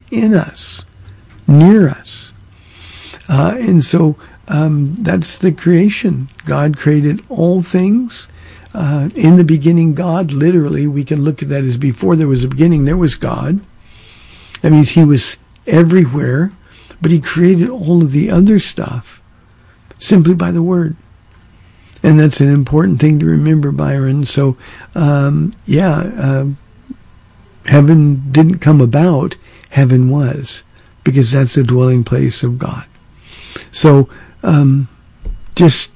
in us, near us. And so that's the creation. God created all things. In the beginning, God, literally, we can look at that as before there was a beginning, there was God. That means he was everywhere, but he created all of the other stuff simply by the word. And that's an important thing to remember, Byron. So, heaven didn't come about, heaven was, because that's the dwelling place of God. So, just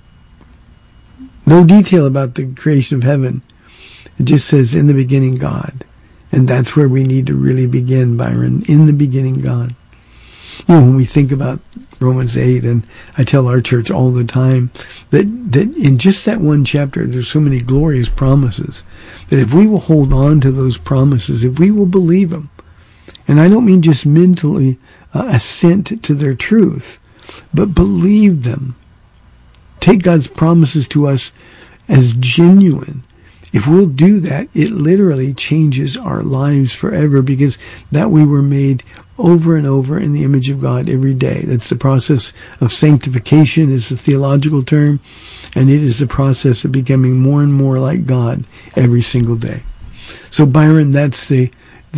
no detail about the creation of heaven. It just says, in the beginning, God. And that's where we need to really begin, Byron. In the beginning, God. You know, when we think about Romans 8, and I tell our church all the time that in just that one chapter, there's so many glorious promises that if we will hold on to those promises, if we will believe them, and I don't mean just mentally assent to their truth, but believe them, take God's promises to us as genuine. If we'll do that, it literally changes our lives forever, because that we were made over and over in the image of God every day. That's the process of sanctification, is the theological term, and it is the process of becoming more and more like God every single day. So, Byron, that's the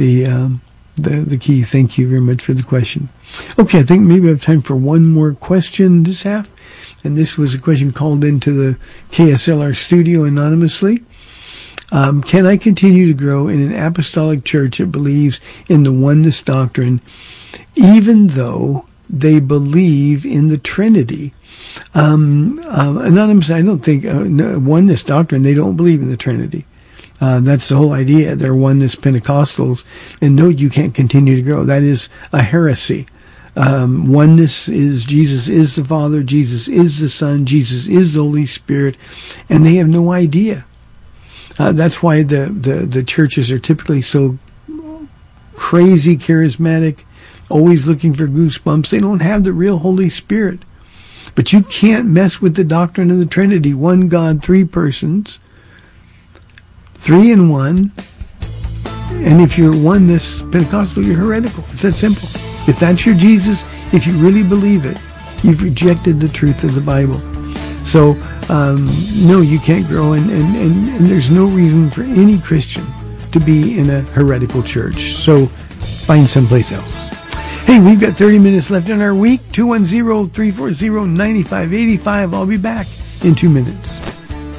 key. Thank you very much for the question. Okay, I think maybe I have time for one more question this half, and this was a question called into the KSLR studio anonymously. Can I continue to grow in an apostolic church that believes in the oneness doctrine, even though they believe in the Trinity? Anonymous, I don't think oneness doctrine, they don't believe in the Trinity. That's the whole idea. They're oneness Pentecostals, and no, you can't continue to grow. That is a heresy. Oneness is Jesus is the Father, Jesus is the Son, Jesus is the Holy Spirit, and they have no idea. That's why the churches are typically so crazy charismatic, always looking for goosebumps. They don't have the real Holy Spirit. But you can't mess with the doctrine of the Trinity. One God, three persons, three in one. And if you're oneness Pentecostal, you're heretical. It's that simple. If that's your Jesus, if you really believe it, you've rejected the truth of the Bible. So, no, you can't grow, and there's no reason for any Christian to be in a heretical church. So, find someplace else. Hey, we've got 30 minutes left in our week. 210-340-9585. I'll be back in 2 minutes.